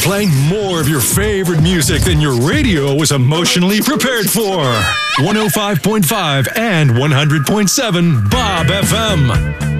Playing more of your favorite music than your radio was emotionally prepared for. 105.5 and 100.7 Bob FM.